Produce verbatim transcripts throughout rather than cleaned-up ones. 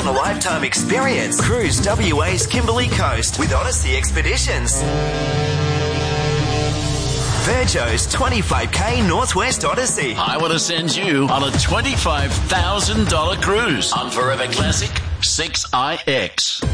once-in-a-lifetime experience. Cruise W A's Kimberley Coast with Odyssey Expeditions. Virgo's twenty-five K Northwest Odyssey. I want to send you on a twenty-five thousand dollars cruise on Forever Classic six I X.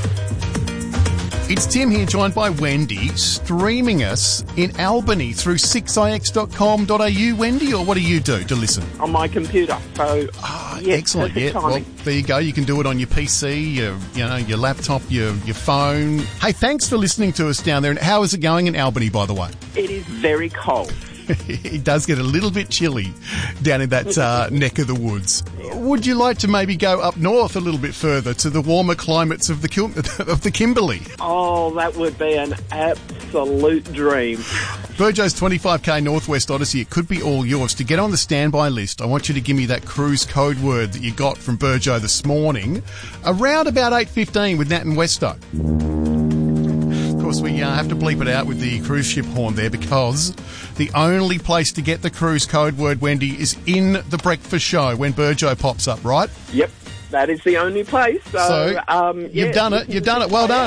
It's Tim here, joined by Wendy, streaming us in Albany through six I X dot com dot a u. Wendy, or what do you do to listen? On my computer. So, ah, yeah, excellent. Yeah, timing. well, there you go. You can do it on your P C, your, you know, your laptop, your your phone. Hey, thanks for listening to us down there. And how is it going in Albany, by the way? It is very cold. It does get a little bit chilly down in that uh, neck of the woods. Would you like to maybe go up north a little bit further to the warmer climates of the Kim- of the Kimberley? Oh, that would be an absolute dream. Virgo's twenty-five K Northwest Odyssey, it could be all yours. To get on the standby list, I want you to give me that cruise code word that you got from Virgo this morning, around about eight fifteen with Nat and Westo. Of course, we uh, have to bleep it out with the cruise ship horn there, because the only place to get the cruise code word, Wendy, is in the breakfast show when Virgo pops up, right? Yep, that is the only place. So, so um, yeah, you've done it. You've done it. Well done.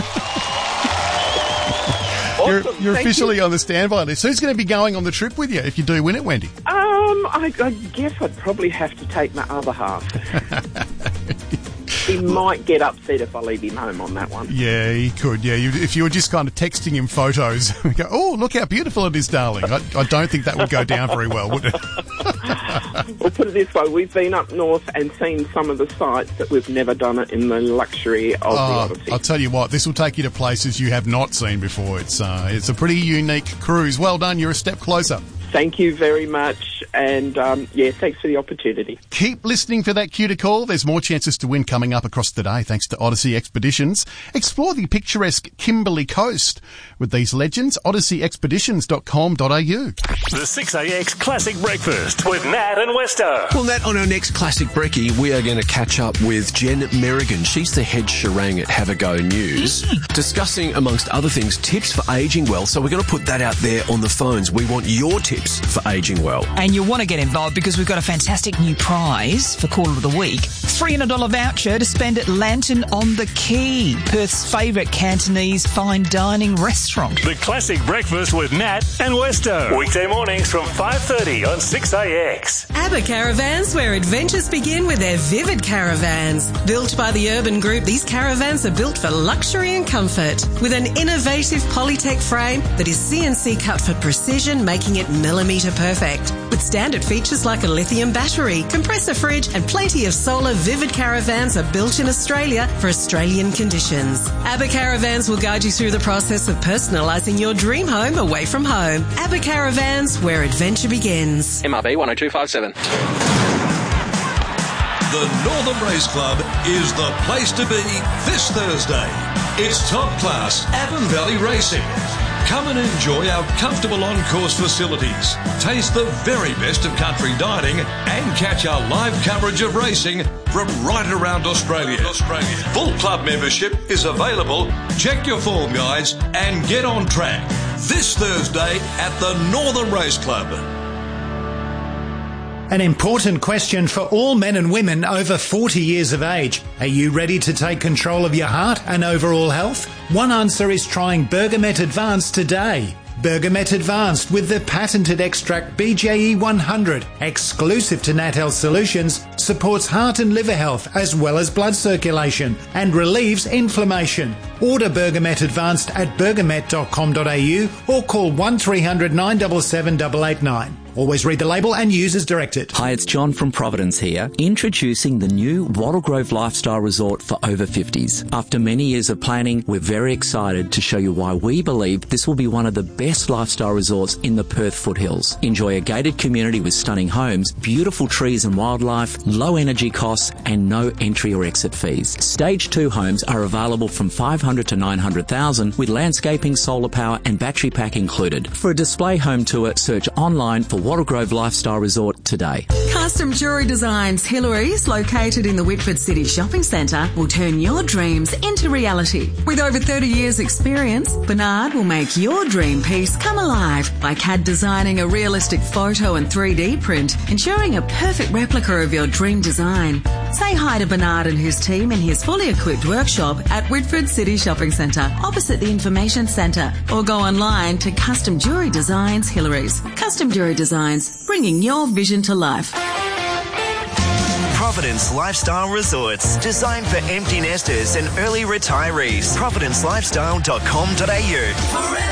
Awesome. You're, you're Thank officially you. on the standby list. Who's going to be going on the trip with you if you do win it, Wendy? Um, I, I guess I'd probably have to take my other half. He might get upset if I leave him home on that one. Yeah, he could. Yeah, you, if you were just kind of texting him photos, go, oh, look how beautiful it is, darling. I, I don't think that would go down very well, would it? We'll put it this way, we've been up north and seen some of the sites that we've never done it in the luxury of Oh, the Odyssey. I'll tell you what, this will take you to places you have not seen before. It's uh, it's a pretty unique cruise. Well done, you're a step closer. Thank you very much, and um, yeah, thanks for the opportunity. Keep listening for that cue to call. There's more chances to win coming up across the day thanks to Odyssey Expeditions. Explore the picturesque Kimberley coast with these legends. odyssey expeditions dot com dot a u. The six A X Classic Breakfast with Nat and Westo. Well, Nat, on our next Classic Brekkie, we are going to catch up with Jen Merrigan. She's the head Sharang at Have a Go News, discussing, amongst other things, tips for ageing well. So we're going to put that out there on the phones. We want your tips for ageing well. And you'll want to get involved because we've got a fantastic new prize for Caller of the Week. three hundred dollars voucher to spend at Lantern on the Quay, Perth's favourite Cantonese fine dining restaurant. The Classic Breakfast with Nat and Westo. Weekday mornings from five thirty on six A X. ABBA Caravans, where adventures begin with their Vivid Caravans. Built by the Urban Group, these caravans are built for luxury and comfort. With an innovative Polytech frame that is C N C cut for precision, making it millimetre perfect. With standard features like a lithium battery, compressor fridge and plenty of solar, Vivid Caravans are built in Australia for Australian conditions. ABBA Caravans will guide you through the process of personalising your dream home away from home. ABBA Caravans, where adventure begins. M R B one oh two five seven. The Northern Race Club is the place to be this Thursday. It's top class Avon Valley Racing. Come and enjoy our comfortable on-course facilities. Taste the very best of country dining and catch our live coverage of racing from right around Australia. Australia. Full club membership is available. Check your form guides and get on track. This Thursday at the Northern Race Club. An important question for all men and women over forty years of age. Are you ready to take control of your heart and overall health? One answer is trying Bergamet Advanced today. Bergamet Advanced with the patented extract B J E one hundred, exclusive to Nat Health Solutions, supports heart and liver health as well as blood circulation and relieves inflammation. Order Bergamet Advanced at bergamet dot com dot a u or call one three hundred nine seven seven eight eight nine. Always read the label and use as directed. Hi, it's John from Providence here, introducing the new Wattle Grove Lifestyle Resort for over fifties. After many years of planning, we're very excited to show you why we believe this will be one of the best lifestyle resorts in the Perth foothills. Enjoy a gated community with stunning homes, beautiful trees and wildlife, low energy costs, and no entry or exit fees. Stage two homes are available from five hundred to nine hundred thousand with landscaping, solar power and battery pack included. For a display home tour, search online for Wattle Grove Lifestyle Resort today. Custom Jewellery Designs Hillary's, located in the Whitford City Shopping Centre, will turn your dreams into reality. With over thirty years experience, Bernard will make your dream piece come alive by C A D designing a realistic photo and three D print, ensuring a perfect replica of your dream design. Say hi to Bernard and his team in his fully equipped workshop at Whitford City Shopping Centre, opposite the Information Centre, or go online to Custom Jewellery Designs Hillary's. Custom Jewellery Designs, bringing your vision to life. Providence Lifestyle Resorts, designed for empty nesters and early retirees. providence lifestyle dot com dot a u.